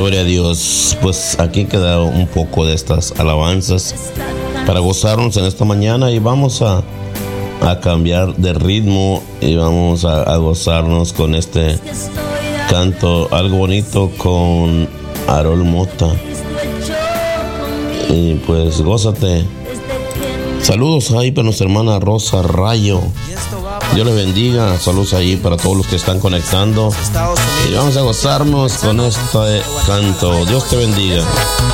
Gloria a Dios. Pues aquí queda un poco de estas alabanzas para gozarnos en esta mañana, y vamos a cambiar de ritmo y vamos a gozarnos con este canto algo bonito con Harold Mota. Y pues gózate. Saludos ahí para nuestra hermana Rosa Rayo. Dios le bendiga. Saludos ahí para todos los que están conectando. Y vamos a gozarnos con este canto. Dios te bendiga.